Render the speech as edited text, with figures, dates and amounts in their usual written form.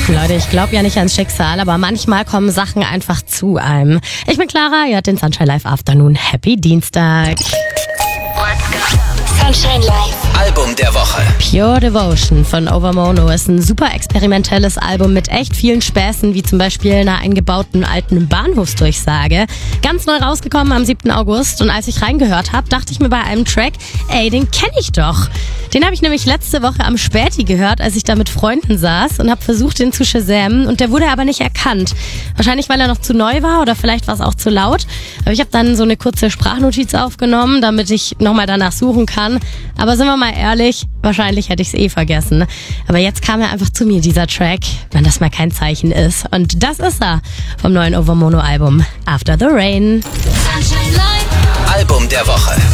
Leute, ich glaube ja nicht ans Schicksal, aber manchmal kommen Sachen einfach zu einem. Ich bin Clara, ihr hört den Sunshine Live Afternoon. Happy Dienstag. Sunshine Live. Album der Woche. Pure Devotion von Overmono ist ein super experimentelles Album mit echt vielen Späßen, wie zum Beispiel einer eingebauten alten Bahnhofsdurchsage. Ganz neu rausgekommen am 7. August und als ich reingehört habe, dachte ich mir bei einem Track, ey, den kenne ich doch. Den habe ich nämlich letzte Woche am Späti gehört, als ich da mit Freunden saß und habe versucht, den zu shazamen und der wurde aber nicht erkannt. Wahrscheinlich, weil er noch zu neu war oder vielleicht war es auch zu laut. Aber ich habe dann so eine kurze Sprachnotiz aufgenommen, damit ich nochmal danach suchen kann. Aber sind wir mal ehrlich, wahrscheinlich hätte ich es vergessen. Aber jetzt kam er einfach zu mir, dieser Track, wenn das mal kein Zeichen ist. Und das ist er vom neuen Overmono-Album After the Rain. Sunshine Live. Album der Woche.